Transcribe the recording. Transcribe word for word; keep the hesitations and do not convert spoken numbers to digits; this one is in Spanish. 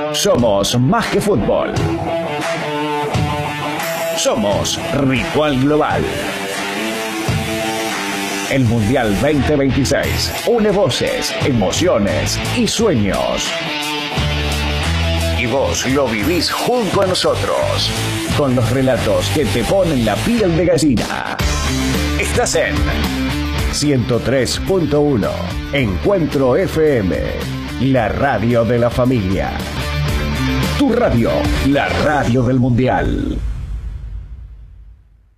Somos más que fútbol. Somos Ritual Global. El Mundial veinte veintiséis une voces, emociones y sueños. Y vos lo vivís junto a nosotros, con los relatos que te ponen la piel de gallina. Estás en ciento tres punto uno Encuentro F M, la radio de la familia. Tu radio, la radio del Mundial.